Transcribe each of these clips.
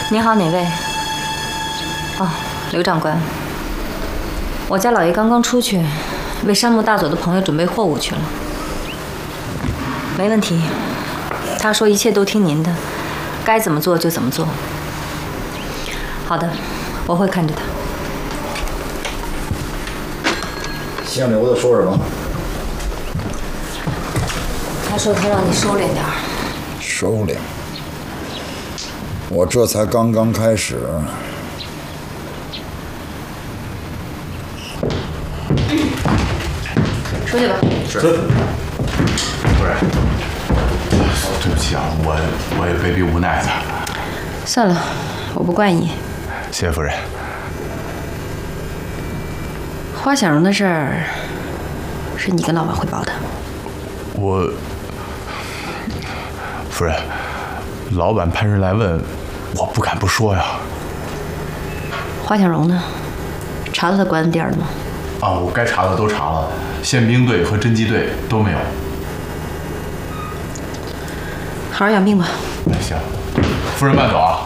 你好，哪位？哦，刘长官。我家老爷刚刚出去，为山木大佐的朋友准备货物去了。没问题，他说一切都听您的，该怎么做就怎么做。好的，我会看着他。 姓刘的说什么？ 他说他让你收敛点儿。 收敛？我这才刚刚开始。 出去吧。 是。夫人，对不起啊，我也被逼无奈的。 算了，我不怪你。 谢谢夫人。 花小荣的事儿，是你跟老板汇报的。 夫人，老板派人来问，我不敢不说呀。 花小荣呢？查到他关的店了吗？ 啊，我该查的都查了，宪兵队和侦缉队都没有。 好好养病吧。 行，夫人慢走啊。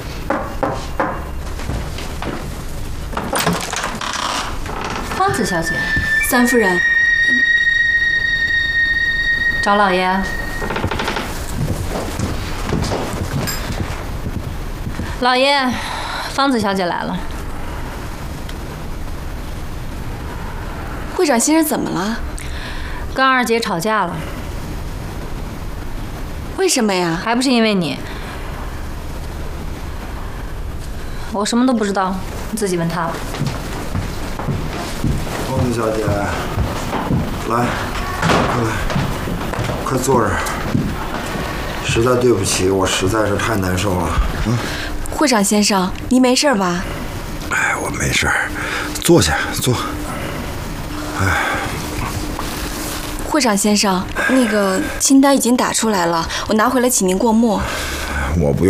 方子小姐， 三夫人， 找老爷。老爷，方子小姐来了。 会长先生怎么了？ 跟二姐吵架了。 为什么呀？ 还不是因为你。我什么都不知道，你自己问他吧。 方子小姐，来，快来，快坐这儿。实在对不起，我实在是太难受了。 会长先生，您没事吧？ 哎，我没事儿，坐下，坐。哎， 会长先生，那个清单已经打出来了，我拿回来请您过目。 我不用。